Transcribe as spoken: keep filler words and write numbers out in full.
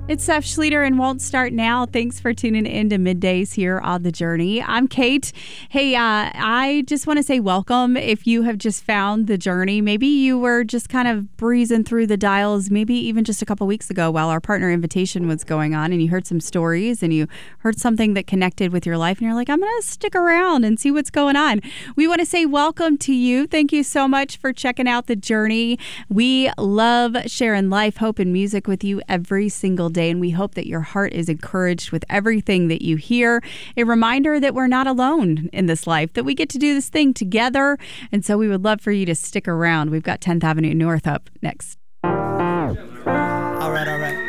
It's Steph Schlueter and Won't Start Now. Thanks for tuning in to Middays here on The Journey. I'm Kate. Hey, uh, I just want to say welcome if you have just found The Journey. Maybe you were just kind of breezing through the dials, maybe even just a couple weeks ago while our partner invitation was going on, and you heard some stories and you heard something that connected with your life, and you're like, I'm going to stick around and see what's going on. We want to say welcome to you. Thank you so much for checking out The Journey. We love sharing life, hope, and music with you every single day. Day, and we hope that your heart is encouraged with everything that you hear. A reminder that we're not alone in this life, that we get to do this thing together, and so we would love for you to stick around. We've got tenth Avenue North up next. All right, all right.